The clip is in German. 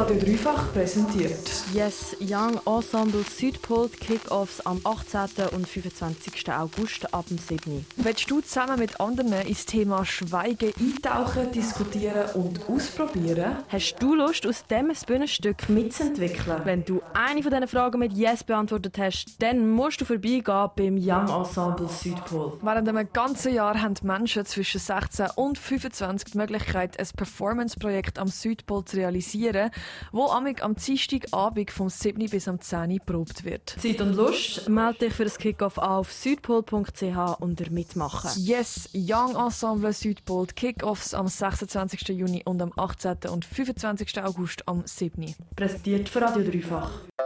Radio Dreifach präsentiert. Yes, Young Ensemble Südpol Kick-Offs am 18. und 25. August ab dem 7. Willst du zusammen mit anderen ins Thema Schweigen eintauchen, diskutieren und ausprobieren? Hast du Lust, aus diesem Bühnenstück mitzuentwickeln? Wenn du eine von diesen Fragen mit Yes beantwortet hast, dann musst du vorbeigehen beim Young Ensemble Südpol. Während einem ganzen Jahr haben Menschen zwischen 16 und 25 die Möglichkeit, ein Performance-Projekt am Südpol zu realisieren, wo am Dienstagabend vom 7. bis am 10. probt wird. Zeit und Lust? Melde dich für das Kick-Off auf südpol.ch unter Mitmachen. Yes, Young Ensemble Südpol Kick-Offs am 26. Juni und am 18. und 25. August am 7. Präsentiert für Radio Dreifach.